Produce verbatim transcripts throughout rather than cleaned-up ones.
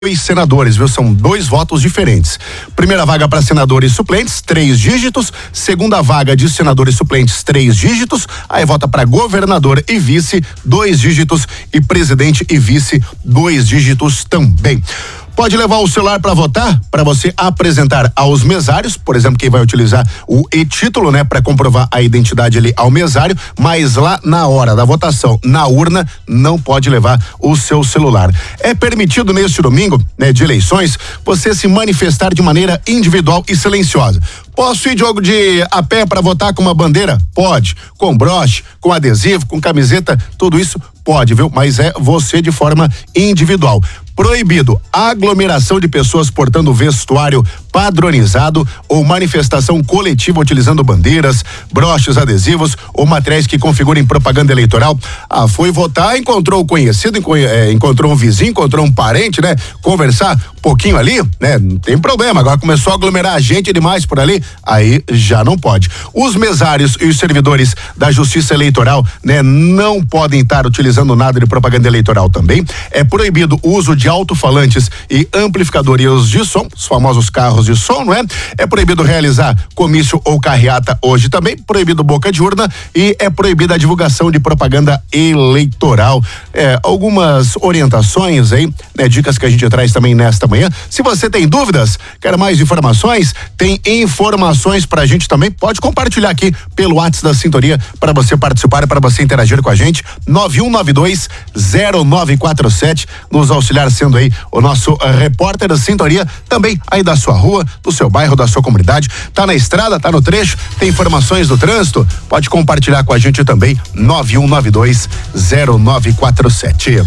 e senadores, viu? São dois votos diferentes. Primeira vaga para senadores suplentes, três dígitos. Segunda vaga de senadores suplentes, três dígitos. Aí vota para governador e vice, dois dígitos. E presidente e vice, dois dígitos também. Pode levar o celular para votar, para você apresentar aos mesários, por exemplo, quem vai utilizar o e-título, né, para comprovar a identidade ali ao mesário, mas lá na hora da votação, na urna, não pode levar o seu celular. É permitido neste domingo, né, de eleições, você se manifestar de maneira individual e silenciosa. Posso ir, Diogo, de a pé para votar com uma bandeira? Pode. Com broche, com adesivo, com camiseta, tudo isso pode, viu? Mas é você de forma individual. Proibido aglomeração de pessoas portando vestuário padronizado ou manifestação coletiva utilizando bandeiras, broches, adesivos ou materiais que configurem propaganda eleitoral. Ah, foi votar, encontrou o conhecido, encontrou um vizinho, encontrou um parente, né? Conversar um pouquinho ali, né? Não tem problema. Agora começou a aglomerar gente demais por ali, aí já não pode. Os mesários e os servidores da Justiça Eleitoral, né? Não podem estar utilizando nada de propaganda eleitoral também. É proibido o uso de alto-falantes e amplificadores de som, os famosos carros de som, não é? É proibido realizar comício ou carreata hoje também, proibido boca de urna e é proibida a divulgação de propaganda eleitoral. É, algumas orientações aí, né? Dicas que a gente traz também nesta manhã. Se você tem dúvidas, quer mais informações, tem informações pra gente também, pode compartilhar aqui pelo WhatsApp da Sintonia para você participar, para você interagir com a gente, nove um nove dois zero nove quatro sete, nos auxiliar sendo aí o nosso uh, repórter da Sintonia, também aí da sua rua, do seu bairro, da sua comunidade, tá na estrada, tá no trecho, tem informações do trânsito, pode compartilhar com a gente também, nove um nove dois zero nove quatro sete.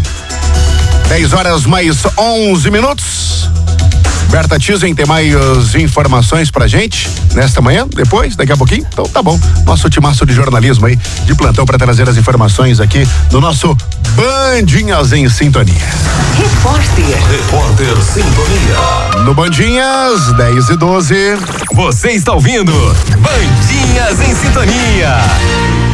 dez horas mais onze minutos. Berta Tizen tem mais informações pra gente nesta manhã, depois, daqui a pouquinho? Então tá bom, nosso timaço de jornalismo aí, de plantão pra trazer as informações aqui do nosso Bandinhas em Sintonia. Repórter. Repórter Sintonia. No Bandinhas, dez e doze. Você está ouvindo Bandinhas em Sintonia.